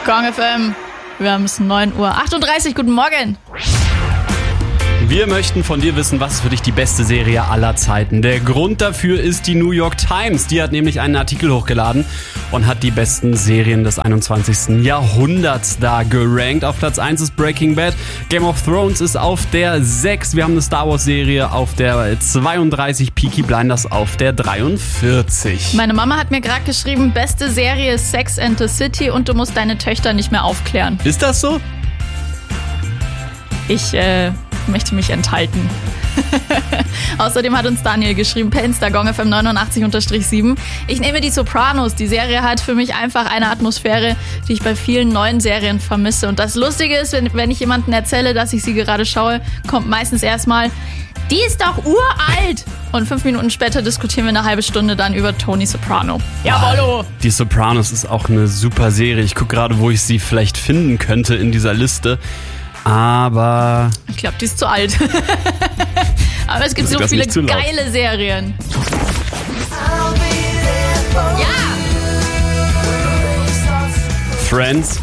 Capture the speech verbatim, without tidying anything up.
Gong F M. Wir haben es neun Uhr achtunddreißig. Guten Morgen. Wir möchten von dir wissen, was ist für dich die beste Serie aller Zeiten. Der Grund dafür ist die New York Times. Die hat nämlich einen Artikel hochgeladen und hat die besten Serien des einundzwanzigsten Jahrhunderts da gerankt. Auf Platz eins ist Breaking Bad. Game of Thrones ist auf der sechs. Wir haben eine Star Wars Serie auf der zweiunddreißig. Peaky Blinders auf der dreiundvierzig. Meine Mama hat mir gerade geschrieben, beste Serie ist Sex and the City und du musst deine Töchter nicht mehr aufklären. Ist das so? Ich, äh... möchte mich enthalten. Außerdem hat uns Daniel geschrieben, per Insta Gong F M neunundachtzig sieben. Ich nehme die Sopranos. Die Serie hat für mich einfach eine Atmosphäre, die ich bei vielen neuen Serien vermisse. Und das Lustige ist, wenn, wenn ich jemandem erzähle, dass ich sie gerade schaue, kommt meistens erstmal, die ist doch uralt. Und fünf Minuten später diskutieren wir eine halbe Stunde dann über Tony Soprano. Jawollo! Die Sopranos ist auch eine super Serie. Ich gucke gerade, wo ich sie vielleicht finden könnte in dieser Liste. Aber... ich glaube, die ist zu alt. Aber es gibt so viele geile Serien. Ja! Friends.